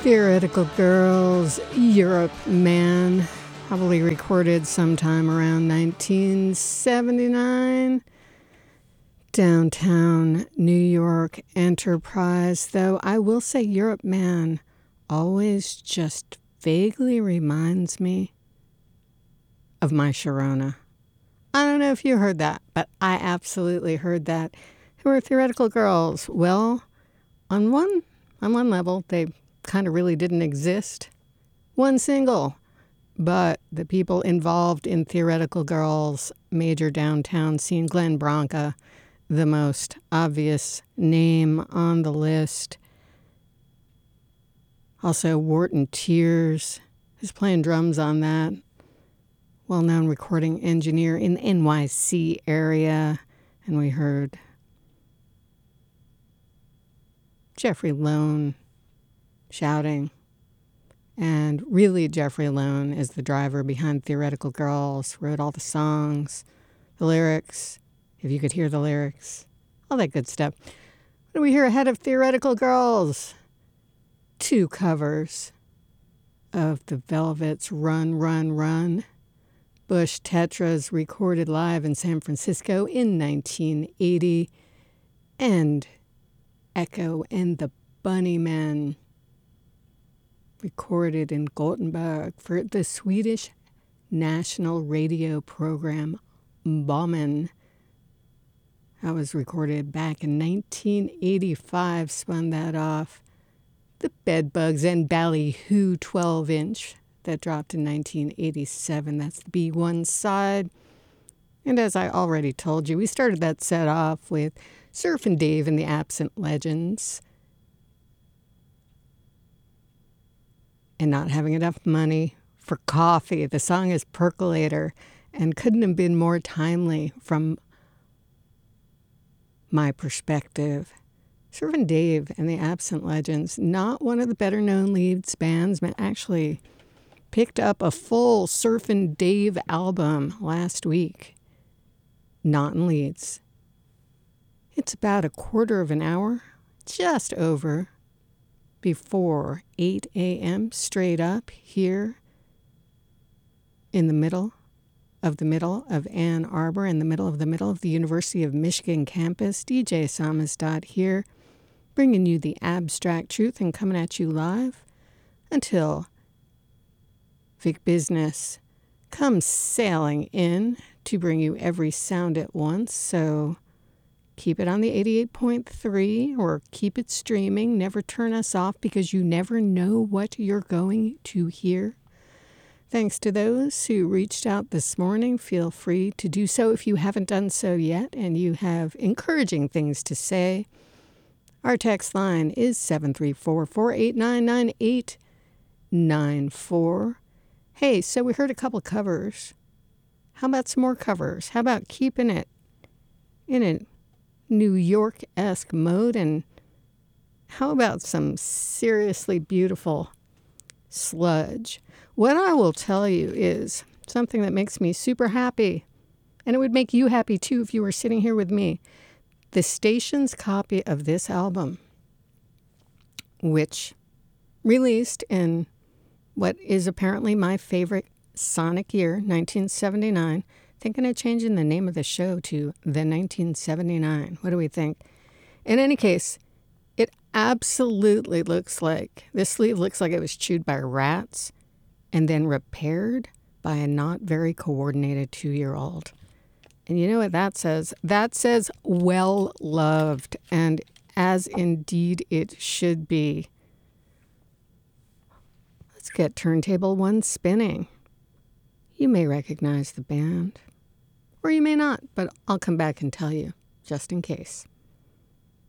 Theoretical Girls, Europe Man, probably recorded sometime around 1979. Downtown New York Enterprise, though I will say Europe Man always just vaguely reminds me of My Sharona. I don't know if you heard that, but I absolutely heard that. Who are Theoretical Girls? Well, on one level, they kind of really didn't exist. One single. But the people involved in Theoretical Girls' major downtown scene, Glenn Branca, the most obvious name on the list. Also, Wharton Tears, who's playing drums on that. Well-known recording engineer in the NYC area. And we heard Jeffrey Lone shouting. And really, Jeffrey Lone is the driver behind Theoretical Girls, wrote all the songs, the lyrics, if you could hear the lyrics, all that good stuff. What do we hear ahead of Theoretical Girls? 2 covers of the Velvet's Run, Run, Run. Bush Tetras recorded live in San Francisco in 1980. And Echo and the Bunnymen recorded in Gothenburg for the Swedish national radio program Bommen. That was recorded back in 1985, spun that off. The Bedbugs and Ballyhoo 12-inch that dropped in 1987. That's the B1 side. And as I already told you, we started that set off with Surfin' Dave and the Absent Legends. And not having enough money for coffee. The song is Percolator and couldn't have been more timely from my perspective. Surfin' Dave and the Absent Legends, not one of the better-known Leeds bands, but actually picked up a full Surfin' Dave album last week. Not in Leeds. It's about a quarter of an hour, just over, before 8 a.m. straight up here in the middle of Ann Arbor, in the middle of the University of Michigan campus. DJ Samizdat here, bringing you the abstract truth and coming at you live until Vic Business comes sailing in to bring you every sound at once. So keep it on the 88.3 or keep it streaming. Never turn us off because you never know what you're going to hear. Thanks to those who reached out this morning. Feel free to do so if you haven't done so yet and you have encouraging things to say. Our text line is 734-489-9894. Hey, so we heard a couple covers. How about some more covers? How about keeping it in a New York-esque mode? And how about some seriously beautiful sludge? What I will tell you is something that makes me super happy, and it would make you happy too if you were sitting here with me. The station's copy of this album, which released in what is apparently my favorite sonic year, 1979. Thinking of changing the name of the show to The 1979. What do we think? In any case, it absolutely looks like, this sleeve looks like it was chewed by rats and then repaired by a not very coordinated 2-year-old. And you know what that says? That says well loved, and as indeed it should be. Let's get turntable 1 spinning. You may recognize the band, or you may not, but I'll come back and tell you, just in case.